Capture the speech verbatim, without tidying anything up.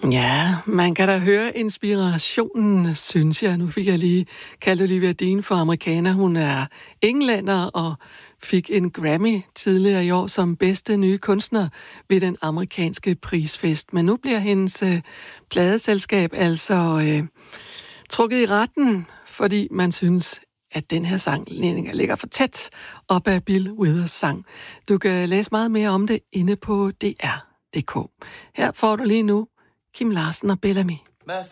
Ja, man kan da høre inspirationen, synes jeg. Nu fik jeg lige kaldt Olivia Dean for amerikaner. Hun er englænder og fik en Grammy tidligere i år som bedste nye kunstner ved den amerikanske prisfest. Men nu bliver hendes øh, pladeselskab altså øh, trukket i retten, fordi man synes, at den her sang ligger for tæt op ad Bill Withers sang. Du kan læse meget mere om det inde på D R punktum D K. Her får du lige nu Kim Larsen og Bellamy.